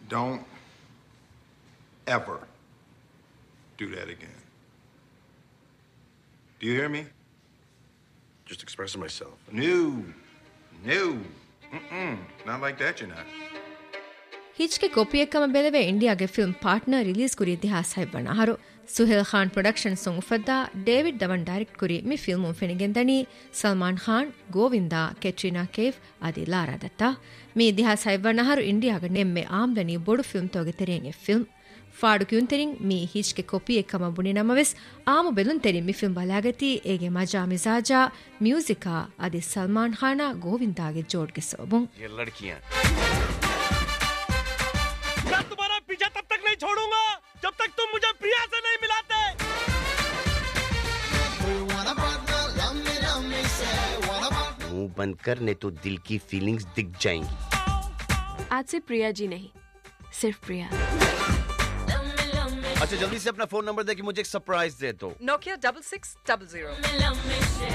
Don't ever do that again. Do you hear me? Just expressing myself. No. Not like that, you're not. ಹಿಚ್ಕೆ ಕೊಪಿಯಕ್ಕಮ ಬೆಲೆವೆ ಇಂಡಿಯಾಗೆ film partner release ಕುರಿ ಇತಿಹಾಸ ಹೈಬಣಾಹರು Suhail Khan production ಸೊಂಗುಫದ್ದ David Dhawan direct ಕುರಿ ಮಿ film ಫೆನಿಗೆಂದನಿ Salman Khan Govinda ಕೆಟ್ರಿನಾ ಕೇಫ್ ಅದಿ Lara ದತ್ತ ಮಿ ಇತಿಹಾಸ ಹೈಬಣಾಹರು ಇಂಡಿಯಾಗ ನೆಮ್ಮೆ ಆಮ್ದನಿ ಬೊಡು film ತೋಗೆ ತೆರೆಯಂಗೆ film ಫಾಡು ಕ್ಯೂಂತೆರಿಂಗ್ ಮಿ ಹಿಚ್ಕೆ ಕೊಪಿಯಕ್ಕಮ ಬುಣಿ ನಮವೆಸ್ ಆಮು ಬೆಲುನ್ ತೆರಿ ಮಿ film ಬಲಾಗತಿ ಏಗೆ ಮಜಾ ಮಿಜಾಜಾ ಮ್ಯೂಸಿಕಾ ಅದಿ ಸಲ್ಮಾನ್ ಖಾನ ಗೋವಿಂದಾಗೆ ಜೋಡ್ಗೆ ಸೋಬುಂ मैं तुम्हारा पीछा तब तक नहीं छोड़ूंगा जब तक तुम मुझे प्रिया से नहीं मिलाते। मुंह बंद कर नहीं तो दिल की फीलिंग्स दिख जाएंगी। आज से प्रिया जी नहीं, सिर्फ प्रिया। अच्छा जल्दी से अपना फोन नंबर दे कि मुझे एक सरप्राइज दे दो। Nokia 6600।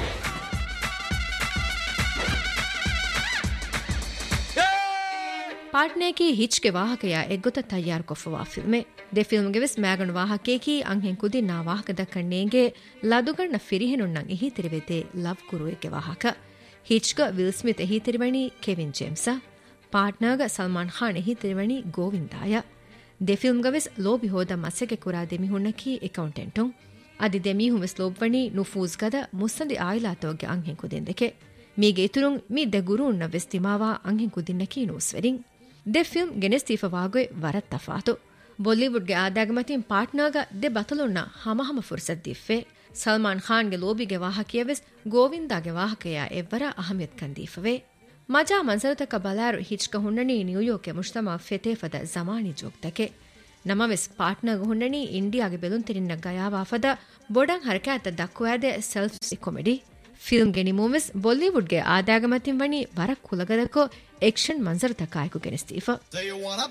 ಪಾಟ್ನೆ ಕಿ ಹಿಚ್ಕೆ ವಾಹಕಯ ಎಗ್ಗೊತ ತಯ್ಯಾರ್ ಕೊಫವಾ ಫಿಲ್ಮೆ ದೆ ಫಿಲ್ಮ್ಗೆ ವಿಸ್ ಮ್ಯಾಗಣ ವಾಹಕೆ ಕಿ ಅಂಹೆನ್ ಕುದಿ ನಾ ವಾಹಕದ ಕಣ್ಣೇಗೆ ಲದುಗಣ್ಣ ಫಿರಿಹೆನುಣ್ಣಂ ಇಹಿ ತಿರಿವೆತೆ ಲವ್ ಕುರುವೆಗೆ ವಾಹಕ ಹಿಚ್ಕ will Smith ಇಹಿ ತಿರಿವಣಿ Kevin ಜೇಮ್ಸ ಪಾಟ್ನಗ Salman Khan ಇಹಿ ತಿರಿವಣಿ ಗೋವಿಂದಾಯ ದೆ ಫಿಲ್ಮ್ಗೆ ವಿಸ್ ಲೋಬಿ ಹೋದ ಮಸೆಗೆ ಕುರಾ ದೆಮಿ ಹುಣ್ಣಕಿ ಅಕೌಂಟೆಂಟುಂ ಅದಿ ದೆಮಿ ಹುಮಿಸ್ ಲೋಬ್ವಣಿ ನುಫೂಸ್ ಗದ ಮುಸ್ಸಂದಿ ಆಯಿಲಾತೋಗೆ ಅಂಹೆನ್ ಕುದೆಂದೆಕೆ ಮೀಗೆ ಇತುರುಂ ಮೀ ದೆ ಗುರುನ್ನ ವೆಸ್ ತಿಮಾವಾ ಅಂಹೆನ್ ಕುದಿನ್ನಕಿ ನೂಸ್ವೆರಿಂ ದೆ ಫಿಲ್ಮ್ ಗೆನೆಸ್ತೀಫವಾಗೊಯ್ ವರತ್ ತಫಾತು ಬಾಲಿವುಡ್ಗೆ ಆದಾಗಮತಿನ್ ಪಾಟ್ನಾಗ ದೆ ಬತಲುನ್ನ ಹಮಹಮ ಫುರ್ಸತ್ ದಿಫ್ಫೆ ಸಲ್ಮಾನ್ ಖಾನ್ಗೆ ಲೋಬಿಗೆ ವಾಹಕಿಯವೆಸ್ ಗೋವಿಂದಾಗೆ ವಾಹಕೆಯ ಎವ್ವರ ಅಹಮಿಯತ್ ಕಂದೀಫವೆ ಮಜಾ ಮಂಸರತಕ ಬಲಾರು ಹಿಚ್ಕ ಹುಣ್ಣಣಿ ನ್ಯೂಯಾರ್ಕ್ಗೆ ಮುಜ್ತಮಾ ಫೆತೇಫದ ಜಮಾನಿ ಜೋಗ್ತಕೆ ನಮವೆಸ್ ಪಾಟ್ನಾಗ ಹುಣ್ಣಣಿ ಇಂಡಿಯಾಗೆ ಬೆಲುಂತಿರಿನ್ನ ಗಯಾವಾಫದ ಬೊಡಂ ಹರಕಾತ ದಕ್ಕುಯಾದೆ ಸೆಲ್ಫ್ ಕಾಮಿಡಿ ಫಿಲ್ಮ್ಗೆ ನಿಮೂವೆಸ್ ಬಾಲಿವುಡ್ಗೆ ಆದಾಗಮತಿನ್ ವಣಿ ವರ ಕುಲಗದಕೋ ಎಕ್ಷನ್ ಮಂಜರತ ಕಾಯಕು ಗೆನೆಸ್ತೀಫ